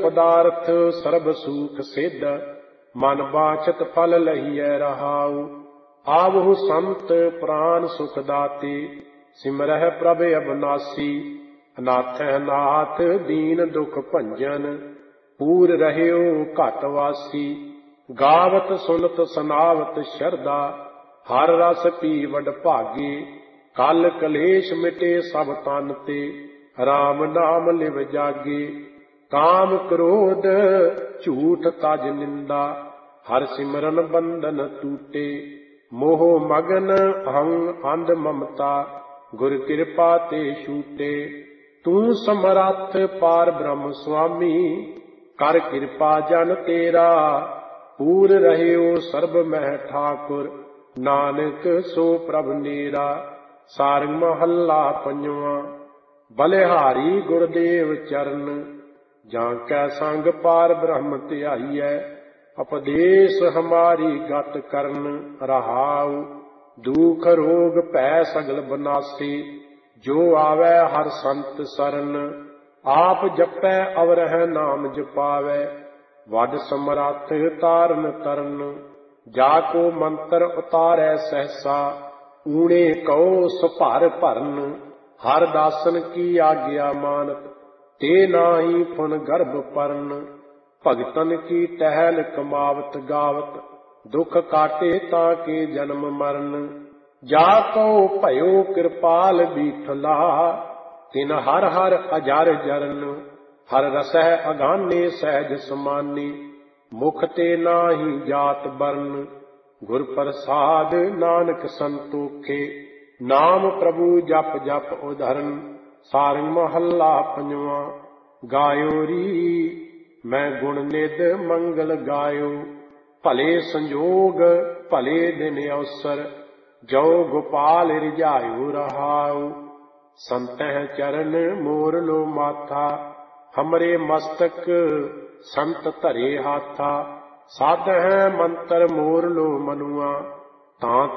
पदार्थ सर्ब सुख सिद्ध, मन बाचत फल लहिए रहाऊ। आवहु संत प्राण सुख दाते, सिमरह प्रभ अविनाशी। अनाथ नाथ दीन दुख भंजन, पूर रहयो घट वासी। गावत सुनत सनावत शरदा, हर रस पी वड भागे। कल कलेश मिटे सब तन ते, राम नाम लिव जागे। काम क्रोध झूठ तज निंदा, हर सिमरन बंधन टूटे। मोह मगन अहं अंध ममता, गुर कृपा ते छूटे। तू समरथ पार ब्रह्म स्वामी, कर कृपा जन तेरा। पूर रहयो सर्ब मह ठाकुर, नानक सो प्रभ नेरा। सारंग महला पंजवां। बलिहारी गुरदेव चरण, जां कै संग पार ब्रह्म ध्याईਐ। उपदेश हमारी गत करन रहाऊ। दुख रोग भै सगल बनासी, जो आवै हर संत सरन। आप जपै अवरह नाम जपावै, वड समरथ तारन तरन। जाको मंत्र उतारै सहसा, ऊणे कहो सुभर भरन। हर दासन की आज्ञा मानत, ते नाही फुन गर्भ परन। भगतन की टहल कमावत गावत, दुख काटे ताके जन्म मरण। जाको भयो कृपाल बीठला, तिन हर हर अजर जरन। हर रसह अगाने सहज समानी, मुख ते नाही जात बरन। गुर प्रसाद नानक संतोखे, नाम प्रभु जप जप उधरन। सारंग महला पंजवां। गायो री मैं गुण निध मंगल गायो, भले संजोग भले दिन अवसर। जो गोपाल रिझायो रहाऊ, संतह चरण मोर लो माथा। हमरे मस्तक संत धरे हाथा, साधह मंत्र मोर लो मनुआ। तां